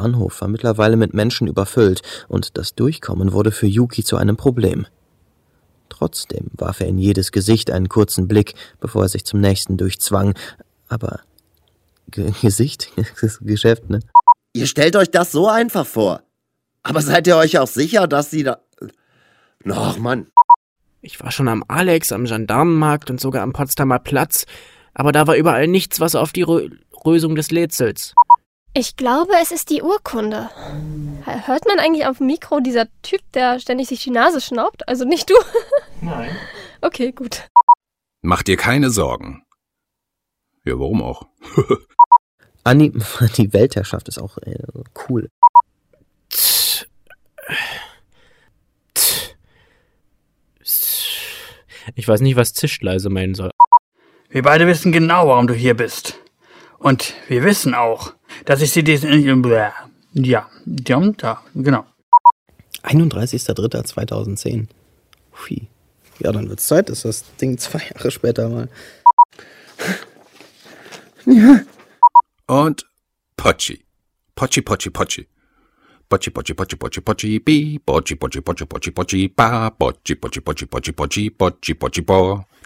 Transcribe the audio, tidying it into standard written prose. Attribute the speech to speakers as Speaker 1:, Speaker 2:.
Speaker 1: Bahnhof war mittlerweile mit Menschen überfüllt und das Durchkommen wurde für Yuki zu einem Problem. Trotzdem warf er in jedes Gesicht einen kurzen Blick, bevor er sich zum nächsten durchzwang. Aber Gesicht? Das ist Geschäft, ne?
Speaker 2: Ihr stellt euch das so einfach vor. Aber seid ihr euch auch sicher, dass sie da... Ach, Mann.
Speaker 3: Ich war schon am Alex, am Gendarmenmarkt und sogar am Potsdamer Platz, aber da war überall nichts, was auf die Lösung des Rätsels.
Speaker 4: Ich glaube, es ist die Urkunde. Hört man eigentlich auf dem Mikro dieser Typ, der ständig sich die Nase schnaubt? Also nicht du?
Speaker 3: Nein.
Speaker 4: Okay, gut.
Speaker 5: Mach dir keine Sorgen. Ja, warum auch?
Speaker 1: Anni, die Weltherrschaft ist auch cool.
Speaker 3: Ich weiß nicht, was Zischleise meinen soll.
Speaker 6: Wir beide wissen genau, warum du hier bist. Und wir wissen auch, dass ich sie diesen... Ja, da, genau.
Speaker 1: 31.03.2010. Ui. Ja, dann wird's Zeit, dass das Ding 2 Jahre später mal...
Speaker 5: Ja. Und Pochi. Pochi, Pochi, Pochi. Pochi, Pochi, Pochi, Pochi, Pochi, bi. Pochi, Pochi, Pochi, Pochi, Pochi, ba. Pochi, Pochi, Pochi, Pochi, Pochi, Pochi, Pochi, bo.